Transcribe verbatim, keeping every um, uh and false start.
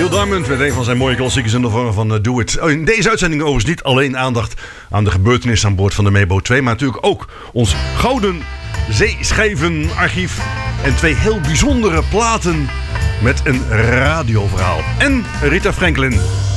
Neil Diamond met een van zijn mooie klassiekers in de vorm van uh, Do It. In deze uitzending overigens niet alleen aandacht aan de gebeurtenissen aan boord van de Mebo twee, maar natuurlijk ook ons gouden zeeschijvenarchief en twee heel bijzondere platen met een radioverhaal. En Rita Franklin